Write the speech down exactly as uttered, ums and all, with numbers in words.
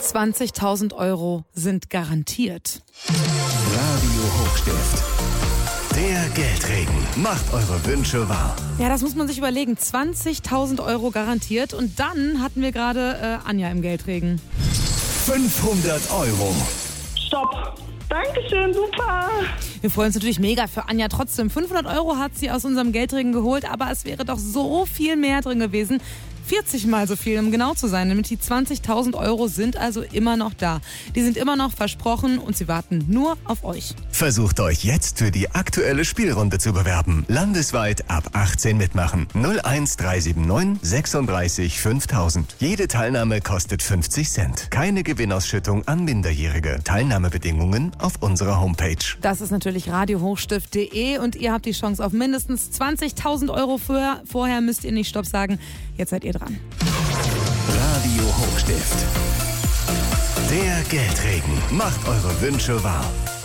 zwanzigtausend Euro sind garantiert. Radio Hochstift. Der Geldregen macht eure Wünsche wahr. Ja, das muss man sich überlegen. zwanzigtausend Euro garantiert. Und dann hatten wir gerade äh, Anja im Geldregen. fünfhundert Euro. Stopp. Dankeschön, super. Wir freuen uns natürlich mega für Anja. Trotzdem, fünfhundert Euro hat sie aus unserem Geldregen geholt, aber es wäre doch so viel mehr drin gewesen. vierzig Mal so viel, um genau zu sein. Nämlich die zwanzigtausend Euro sind also immer noch da. Die sind immer noch versprochen und sie warten nur auf euch. Versucht euch jetzt für die aktuelle Spielrunde zu bewerben. Landesweit ab achtzehn mitmachen. null eins drei sieben neun sechsunddreißig fünftausend. Jede Teilnahme kostet fünfzig Cent. Keine Gewinnausschüttung an Minderjährige. Teilnahmebedingungen auf unserer Homepage. Das ist natürlich radio hochstift punkt de und ihr habt die Chance auf mindestens zwanzigtausend Euro. Vorher, vorher müsst ihr nicht Stopp sagen. Jetzt seid ihr dran. Radio Hochstift. Der Geldregen macht eure Wünsche wahr.